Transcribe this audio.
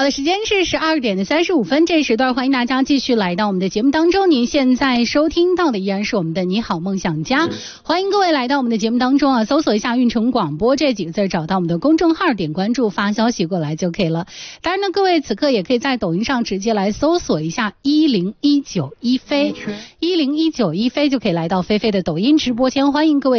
的时间是12点35分，这时段欢迎大家继续来到我们的节目当中。您现在收听到的依然是我们的你好梦想家，欢迎各位来到我们的节目当中啊，搜索一下运城广播这几个字，找到我们的公众号，点关注发消息过来就可以了。当然呢，各位此刻也可以在抖音上直接来搜索一下1019一飞，1019一飞就可以来到菲菲的抖音直播间，欢迎各位